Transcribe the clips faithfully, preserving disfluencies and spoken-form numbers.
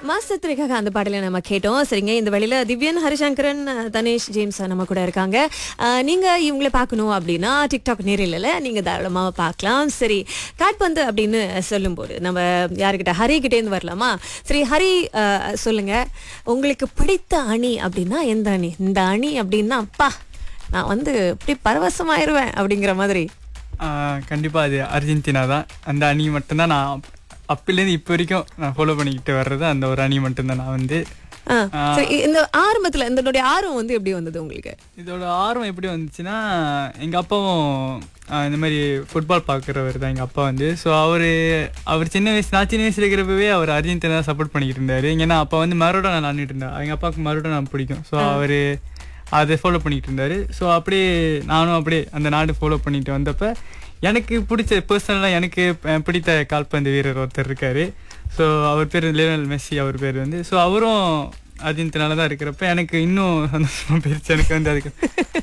மாசத்திற்காக அந்த பாடலை நம்ம கேட்டோம். சரிங்க, இந்த வழியில திவ்யன், ஹரிசங்கரன், தனேஷ், ஜேம்ஸ் நம்ம கூட இருக்காங்க. அஹ், நீங்க இவங்களை பார்க்கணும் அப்படின்னா டிக்டாக் நேரில் நீங்க தாராளமாக பார்க்கலாம். சரி, காட்பந்து அப்படின்னு சொல்லும்போது நம்ம யாருக்கிட்ட ஹரி கிட்டேருந்து வரலாமா? சரி ஹரி, அஹ், சொல்லுங்க, உங்களுக்கு பிடித்த அணி அப்படின்னா எந்த அணி? இந்த அணி அப்படின்னா அப்பா நான் வந்து இப்படி பரவசமாயிருவேன் அப்படிங்கிற மாதிரி. கண்டிப்பாக அது அர்ஜென்டினா தான். அந்த அணி மட்டும்தான் நான் அப்பிலேருந்து இப்போ வரைக்கும் நான் ஃபாலோ பண்ணிக்கிட்டு வர்றது. அந்த ஒரு அணி மட்டும்தான் நான் வந்து. சரி, இந்த ஆரம்பத்தில் இதனுடைய ஆர்வம் வந்து எப்படி வந்தது உங்களுக்கு? இதோட ஆர்வம் எப்படி வந்துச்சுன்னா, எங்கள் அப்பாவும் இந்த மாதிரி ஃபுட்பால் பார்க்குறவர் தான் எங்கள் அப்பா வந்து. ஸோ அவர் அவர் சின்ன வயசு நான் சின்ன வயசுல இருக்கிறப்பவே அவர் அர்ஜென்டினா சப்போர்ட் பண்ணிக்கிட்டு இருந்தார். ஏன்னா அப்போ வந்து மரோடா நான் விளாண்டுட்டு இருந்தேன். எங்கள் அப்பாவுக்கு மரோடா நான் பிடிக்கும். ஸோ அவர் அதை ஃபாலோ பண்ணிக்கிட்டு இருந்தார். ஸோ அப்படியே நானும் அப்படியே அந்த நாடு ஃபாலோ பண்ணிட்டு வந்தப்போ எனக்கு பிடிச்ச பர்சனலாக எனக்கு பிடித்த கால்பந்து வீரர் ஒருத்தர் இருக்கார். ஸோ அவர் பேர் லியோனல் மெஸ்ஸி, அவர் பேர் வந்து. ஸோ அவரும் அர்ஜென்டினால தான் இருக்கிறப்ப எனக்கு இன்னும் சந்தோஷமாக போயிருச்சு. எனக்கு வந்து அதுக்கு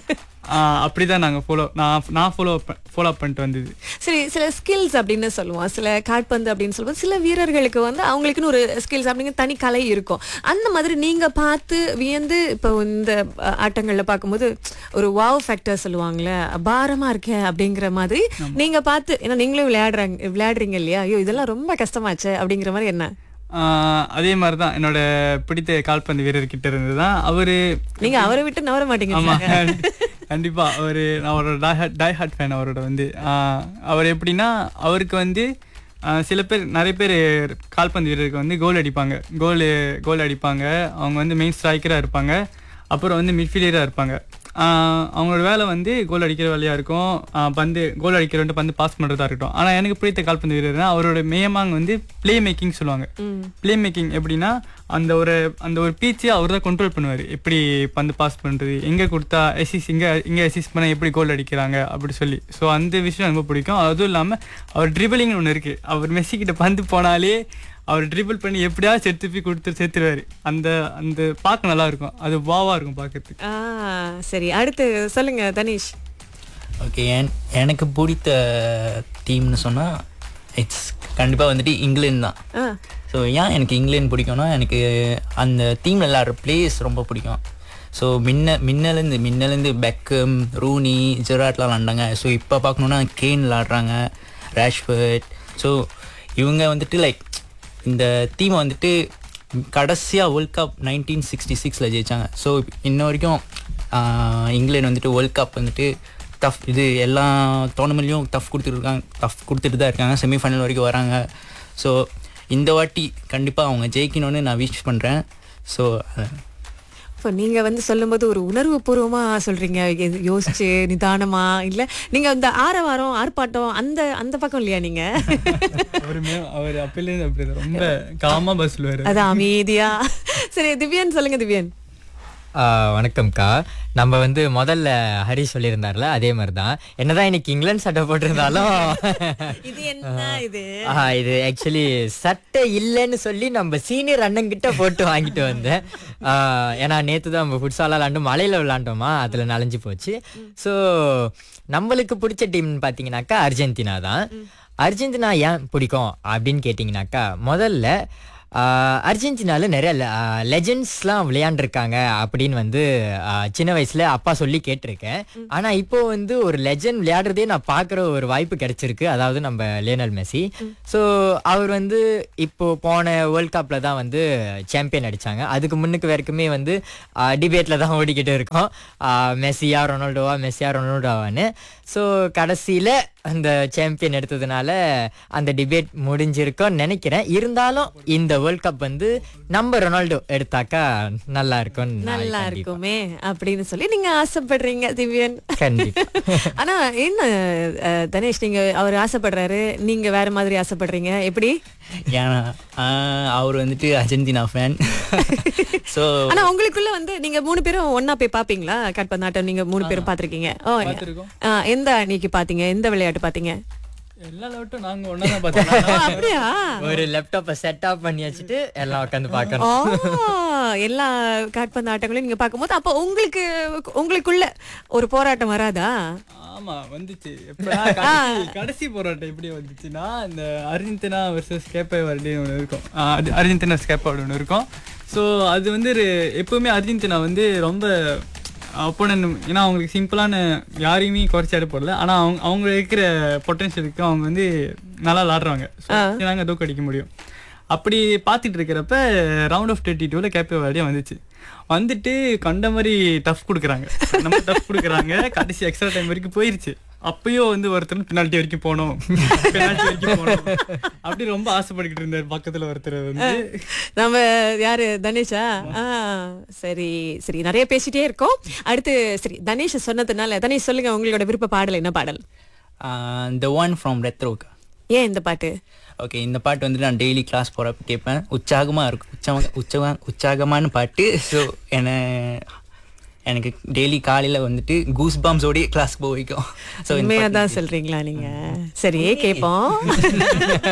அப்படி தான் நாங்கள் ஃபாலோ நான் நான் ஃபாலோ ஃபாலோ பண்ணிட்டு வந்தது. சரி, சில ஸ்கில்ஸ் அப்படின்னு சொல்லுவோம், சில கால்பந்து அப்படின்னு சொல்லுவோம். சில வீரர்களுக்கு வந்து அவங்களுக்குன்னு ஒரு ஸ்கில்ஸ் அப்படிங்கிற தனி கலை இருக்கும். அந்த மாதிரி நீங்க பார்த்து வியந்து இப்போ இந்த ஆட்டங்களில் பார்க்கும்போது ஒரு வாவ் ஃபேக்டர் சொல்லுவாங்களே, அபாரமா இருக்கே அப்படிங்கிற மாதிரி நீங்க பார்த்து, ஏன்னா நீங்களும் விளையாடுறாங்க விளையாடுறீங்க இல்லையா, ஐயோ இதெல்லாம் ரொம்ப கஷ்டமாச்சு அப்படிங்கிற மாதிரி என்ன? அதே மாதிரி தான் என்னோட பிடித்த கால்பந்து வீரர் கிட்ட இருந்து தான் அவரு. நீங்க அவரை விட்டு நவர மாட்டீங்க. ஆமா, கண்டிப்பா. அவரு நான் அவரோட டாய் டை ஹார்ட் ஃபேன் அவரோட வந்து. அவர் எப்படின்னா, அவருக்கு வந்து சில பேர் நிறைய பேர் கால்பந்து வீரருக்கு வந்து கோல் அடிப்பாங்க கோல் கோல் அடிப்பாங்க அவங்க வந்து மெயின் ஸ்ட்ரைக்கராக இருப்பாங்க, அப்புறம் வந்து மிட்ஃபீல்டராக இருப்பாங்க. அவங்களோட வேலை வந்து கோல் அடிக்கிற வேலையாக இருக்கும், பந்து கோல் அடிக்கிறவன்ட்டு பந்து பாஸ் பண்ணுறதா இருக்கட்டும். ஆனால் எனக்கு பிடித்த கால்பந்து வீரர்னா அவரோட மேயமாங்க வந்து பிளே மேக்கிங் சொல்லுவாங்க. பிளே மேக்கிங் எப்படின்னா, அந்த ஒரு அந்த ஒரு பீச்சை அவர் தான் கண்ட்ரோல் பண்ணுவார். எப்படி பந்து பாஸ் பண்ணுறது, எங்கே கொடுத்தா எசிஸ், இங்கே இங்கே எசிஸ் பண்ணால் எப்படி கோல் அடிக்கிறாங்க அப்படி சொல்லி. ஸோ அந்த விஷயம் ரொம்ப பிடிக்கும். அதுவும் இல்லாமல் அவர் ட்ரிபிளிங்னு ஒன்று இருக்குது. அவர் மெஸ்ஸி கிட்ட பந்து போனாலே அவர் ட்ரிபிள் பண்ணி எப்படியாவது சேர்த்து போய் கொடுத்து சேர்த்துருவாரு. அந்த அந்த பார்க்க நல்லா இருக்கும், அது வாவா இருக்கும் பார்க்கறதுக்கு. சரி, அடுத்து சொல்லுங்க தனீஷ். ஓகே, எனக்கு பிடித்த டீம்னு சொன்னால் இட்ஸ் கண்டிப்பாக வந்துட்டு இங்கிலாந்து தான். ஸோ ஏன் எனக்கு இங்கிலாந்து பிடிக்கும்னா, எனக்கு அந்த டீமில் விளையாடுற பிளேயர்ஸ் ரொம்ப பிடிக்கும். ஸோ மின்ன மின்னலேருந்து மின்னலேருந்து பெக்கம், ரூனி, ஜெராட்லாம் விளாண்டாங்க. ஸோ இப்போ பார்க்கணுன்னா கேன் விளாடுறாங்க, ராஷ்ஃபோர்ட். ஸோ இவங்க வந்துட்டு லைக் இந்த டீமை வந்துட்டு கடைசியாக வேர்ல்ட் கப் நைன்டீன் சிக்ஸ்டி சிக்ஸில் ஜெயித்தாங்க. ஸோ இன்ன வரைக்கும் இங்கிலாந்து வந்துட்டு வேர்ல்ட் கப் வந்துட்டு டஃப் இது எல்லா டோர்னமெண்ட்லேயும் டஃப் கொடுத்துருக்காங்க டஃப் கொடுத்துட்டு தான் இருக்காங்க. செமிஃபைனல் வரைக்கும் வராங்க. ஸோ இந்த வாட்டி கண்டிப்பாக அவங்க ஜெயிக்கணும்னு நான் விஷ் பண்ணுறேன். ஸோ இப்போ நீங்க வந்து சொல்லும்போது ஒரு உணர்வு பூர்வமா சொல்றீங்க, யோசிச்சு நிதானமா, இல்ல நீங்க அந்த ஆரவாரம் ஆர்ப்பாட்டம் அந்த அந்த பக்கம் இல்லையா நீங்க? அவர் அப்பலேருந்து அப்படி ரொம்ப காமா பஸ் சொல்லுவாரு, அது அமைதியா. சரி, திவ்யன் சொல்லுங்க. திவ்யன் வணக்கம்க்கா. நம்ம வந்து முதல்ல ஹரி சொல்லியிருந்தார்ல, அதே மாதிரி தான். என்னதான் இன்னைக்கு இங்கிலாந்து சட்டை போட்டிருந்தாலும் இது என்ன இது இது ஆக்சுவலி சட்டை இல்லைன்னு சொல்லி நம்ம சீனியர் அண்ணன் கிட்ட போட்டு வாங்கிட்டு வந்தேன். ஏன்னா நேற்று தான் நம்ம ஃபுட்சாலாக விளாண்டு மலையில் விளாண்டோமா, அதில் நனைஞ்சு போச்சு. ஸோ நம்மளுக்கு பிடிச்ச டீம்னு பார்த்தீங்கன்னாக்கா அர்ஜென்டினா தான். அர்ஜென்டினா ஏன் பிடிக்கும் அப்படின்னு கேட்டிங்கனாக்கா, முதல்ல அர்ஜென்டினாவில் நிறைய லெஜெண்ட்ஸ்லாம் விளையாண்டுருக்காங்க அப்படின்னு வந்து சின்ன வயசில் அப்பா சொல்லி கேட்டிருக்கேன். ஆனால் இப்போ வந்து ஒரு லெஜெண்ட் விளையாடுறதே நான் பார்க்குற ஒரு வாய்ப்பு கிடைச்சிருக்கு. அதாவது நம்ம லியோனல் மெஸ்ஸி. ஸோ அவர் வந்து இப்போ போன வேர்ல்ட் கப்பில் தான் வந்து சாம்பியன் அடித்தாங்க. அதுக்கு முன்னுக்கு வரைக்குமே வந்து டிபேட்டில் தான் ஓடிக்கிட்டு இருக்கோம், மெஸ்ஸியா ரொனால்டோவா மெஸ்ஸியா ரொனால்டோவான்னு. ஸோ கடைசியில் அந்த சாம்பியன் எடுத்ததுனால அந்த டிபேட் முடிஞ்சிருக்கோன்னு நினைக்கிறேன். இருந்தாலும் இந்த வேர்ல்ட் கப் வந்து நம்ம ரொனால்டோ எடுத்தாக்கா நல்லா இருக்கும் நல்லா இருக்குமே அப்படின்னு சொல்லி நீங்க ஆசைப்படுறீங்க திவ்யன். கண்டிப்பா. ஆனா என்ன தனேஷ், நீங்க அவர் ஆசைப்படுறாரு, நீங்க வேற மாதிரி ஆசைப்படுறீங்க, எப்படி? ஏன்னா அவர் வந்துட்டு அர்ஜென்டினா ஃபேன். ஸோ ஆனா உங்களுக்குள்ள வந்து நீங்க மூணு பேரும் ஒன்னா போய் பாப்பீங்களா? கால்பந்தாட்டம் நீங்க மூணு பேரும் பாத்திருக்கீங்க. எந்த அன்னைக்கு பாத்தீங்க, எந்த விளையாட்டு பாத்தீங்க? எல்லா விளையாட்டும் நாங்க ஒண்ணா தான் பார்த்தோம். அப்படியா? ஒரு லேப்டாப்பை செட் அப் பண்ணி வச்சுட்டு எல்லாம் உட்காந்து பார்க்கணும். எல்லா கால்பந்து ஆட்டங்களையும் நீங்க பார்க்கும்போது அப்போ உங்களுக்கு உங்களுக்குள்ள ஒரு போராட்டம் வராதா? ஆமா வந்துச்சு எப்படா கடைசி- கடைசி போராட்டம் எப்படி வந்துச்சுன்னா இந்த அர்ஜென்டினா வர்சஸ் கேப்பே வர்டே ஒன்று இருக்கும். ஆஹ் அது அர்ஜென்டினா கேப்பே ஒன்று இருக்கும். ஸோ அது வந்து ஒரு எப்பவுமே அர்ஜென்டினா வந்து ரொம்ப அப்போனன், ஏன்னா அவங்களுக்கு சிம்பிளான யாரையுமே குறைச்சி ஆட போடல. ஆனால் அவங்க அவங்க இருக்கிற பொட்டன்ஷியலுக்கு அவங்க வந்து நல்லா விளாடுறாங்க. நாங்கள் தூக்க அடிக்க முடியும். அப்படி பார்த்துட்டு இருக்கிறப்ப ரவுண்ட் ஆஃப் தேர்ட்டி டூவில் கேப்பே வர்டே வந்துச்சு. வந்துட்டு கண்ட மாதிரி டஃப் கொடுக்குறாங்க, நம்ம டஃப் கொடுக்குறாங்க. கடைசி எக்ஸ்ட்ரா டைம் வரைக்கும் போயிருச்சு. அப்பயும் வந்து ஒருத்தர் பெனால்ட்டி வரைக்கும் போனோம், பெனால்ட்டி வரைக்கும் போனோம் அப்படி ரொம்ப ஆசைப்பட்டுக்கிட்டு இருந்தார். பக்கத்துல ஒருத்தர் வந்து நம்ம யாரு தனேஷா? ஆ சரி சரி, நிறைய பேசிட்டே இருக்கோம். அடுத்து சரி, தனேஷ் சொன்னதுனால தனேஷ் சொல்லுங்க, உங்களோட விருப்ப பாடல் என்ன பாடல்? The one from ரெத்ரோக்கா. ஏன் இந்த பாட்டு? ஓகே, இந்த பாட்டு வந்துட்டு நான் டெய்லி கிளாஸ் போகிறப்ப கேட்பேன். உற்சாகமாக இருக்கும், உற்சாக உற்சாக உற்சாகமான பாட்டு. ஸோ என்ன எனக்கு டெய்லி காலையில் வந்துட்டு கூஸ் பாம்ஸோடய கிளாஸ் போக வைக்கும். ஸோ உண்மையாக தான் சொல்கிறீங்களா நீங்கள்? சரி கேட்போம்.